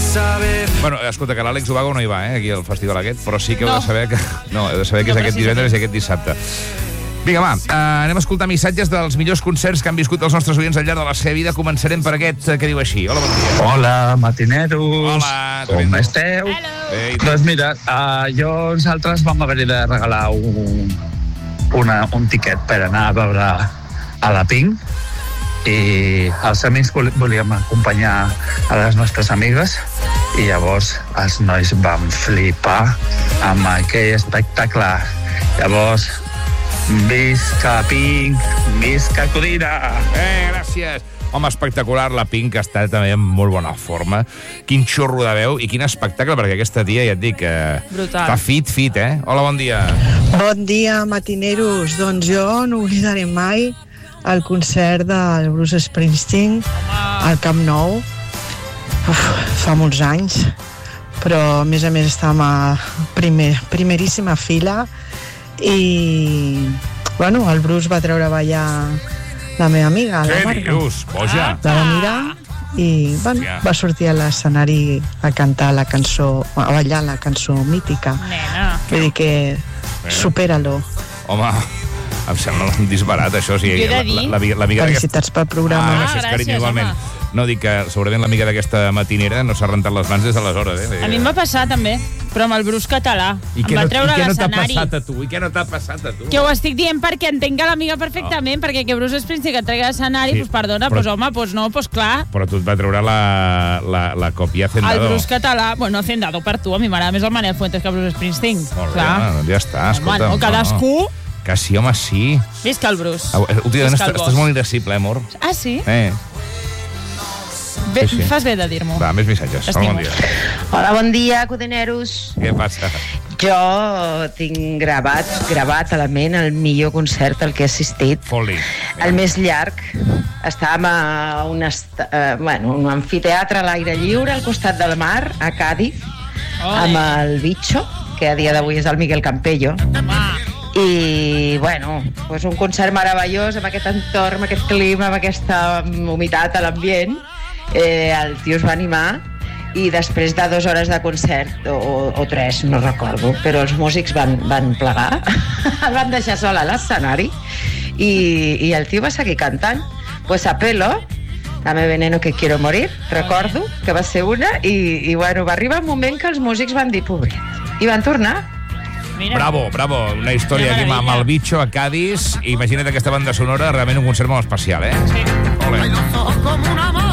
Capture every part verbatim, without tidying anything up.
Bueno, escolta, que l'Àlex Ubago no hi va, eh, aquí al festival aquest, però sí que heu de saber que... No, heu de saber que és aquest divendres i aquest dissabte. Vinga, va, uh, anem a escoltar missatges dels millors concerts que han viscut els nostres oients al llarg de la seva vida. Començarem per aquest uh, que diu així. Hola, bon dia. Hola, matineros. Hola. Com esteu? Hey. Doncs mira, uh, jo nosaltres vam haver de regalar un, una, un tiquet per anar a veure a la Pink i els amics volíem acompanyar a les nostres amigues i llavors els nois van flipar amb aquell espectacle. Llavors, visca Pink, visca Codina. Eh, gràcies. Home, espectacular, la Pink està també en molt bona forma. Quin xorro de veu i quin espectacle, perquè aquesta tia, ja et dic, eh, fa fit, fit, eh? Hola, bon dia. Bon dia, matineros. Doncs jo no oblidaré mai el concert del Bruce Springsteen al Camp Nou. Uf, fa molts anys, però a més a més estàvem a primer, primeríssima fila i bueno, el Bruce va treure a ballar la meva amiga, la Marga. Què dius? Boja. La va mirar i bueno, va sortir a l'escenari a cantar la cançó, a ballar la cançó mítica. Nena. Vull dir que supera-lo. Home, em sembla un disbarat, això. O sigui, Què he de dir? l'amiga Felicitats pel programa. Ah, gràcies, Ah, carinyo, gràcies, igualment. home. No, dic que segurament l'amiga d'aquesta matinera no s'ha rentat les mans des d'aleshores, eh? A mi em va passar també, però amb el Bruce català. I em què va no, treure i què a no t'ha l'escenari. passat a tu? I què no t'ha passat a tu? Que ho estic dient perquè entenc que l'amiga perfectament, oh. perquè que Bruce Springsteen que et tregui a l'escenari, Sí, doncs perdona, però- doncs home, doncs no, doncs clar. Però tu et va treure la, la, la còpia El Hacendado. Bruce català, bueno, hacendado per tu, a mi m'agrada més el Manel Fuentes que el Bruce Springsteen. Molt bé, clar. home, ja està, Home, escolta. no, cadascú... Que sí, home, sí. Visca el Bruce. Au, Últimament Visca el estàs, boss. estàs molt irascible, eh, amor? Ah, sí? Eh, Bé, sí, sí. Fas bé de dir-m'ho. va, més missatges. Hola, bon dia. Hola, bon dia, codeneros. Què passa? Jo tinc gravat, gravat a la ment el millor concert al que he assistit. Fot-li. El més llarg. Estàvem a un, est eh, bueno, un amfiteatre a l'aire lliure al costat del mar, a Cádiz, amb el Bicho, que a dia d'avui és el Miguel Campello. I, bueno, pues un concert meravellós amb aquest entorn, amb aquest clima, amb aquesta humitat a l'ambient. Eh, el tio es va animar i després de dues hores de concert, o, o tres, no recordo, però els músics van, van plegar, el van deixar sol a l'escenari i, i el tio va seguir cantant. Pues a pelo, Dame veneno que quiero morir, recordo que va ser una, i, i bueno, va arribar un moment que els músics van dir pobret, i van tornar. Mira. Bravo, bravo. Una història aquí amb el Bicho a Cádiz. Imagina't aquesta banda sonora, realment un concert molt especial, eh? Sí. Olé.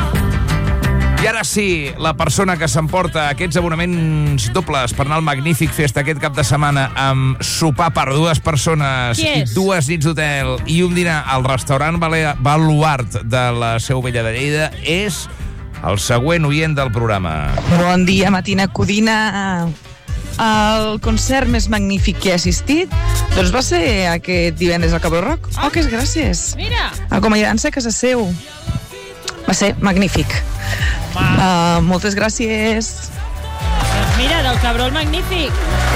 I ara sí, la persona que s'emporta aquests abonaments dobles per anar al Magnífic Fest aquest cap de setmana amb sopar per dues persones Qui i és? dues nits d'hotel i un dinar al restaurant Balea- Baluart de la Seu Vella de Lleida és el següent oient del programa. Bon dia, Matina Codina. El concert més magnífic que he assistit doncs va ser aquest divendres al Cabró Rock. Oh, que és gràcies. Mira. Acomiadant-se a casa seu. Va ser magnífic. Uh, moltes gràcies. Doncs mira, del Cabrol magnífic.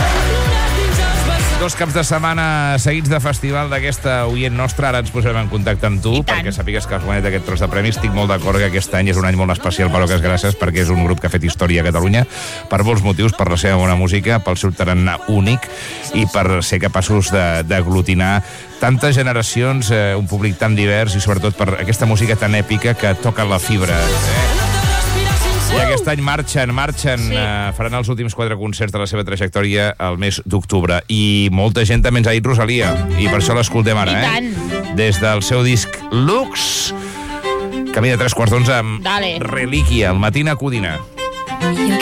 Dos caps de setmana seguits de festival d'aquesta oient nostra. Ara ens posarem en contacte amb tu I tant. perquè sàpigues que has guanyat aquest tros de premis. Estic molt d'acord que aquest any és un any molt especial per Oques Grasses perquè és un grup que ha fet història a Catalunya per molts motius, per la seva bona música, pel seu tarannà únic i per ser capaços de- d'aglutinar tantes generacions, eh, un públic tan divers i sobretot per aquesta música tan èpica que toca la fibra. Eh? I aquest any marxen, marxen, Sí. eh, faran els últims quatre concerts de la seva trajectòria al mes d'octubre. I molta gent també ens ha dit Rosalia, i per això l'escoltem ara, I eh? tant. Des del seu disc Lux, camí de tres quarts d'onze amb Dale. Relíquia, el Matina Codina. Yo